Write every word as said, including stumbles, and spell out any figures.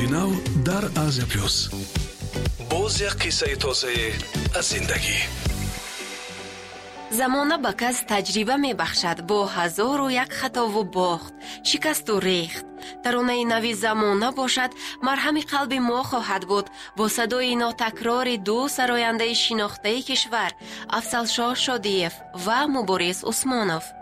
نو در آزیا پلوس. باز یک قصه تازه از زندگی. زمانه به کس تجربه می بخشد با هزار و یک خطا و باخت، شکست و ریخت. ترانه نوی زمانه باشد مرهم قلب ما خواهد بود با صدای ناتکرار دو سراینده شناخته کشور، افضل شاه شادیف و مبارز عثمانوف.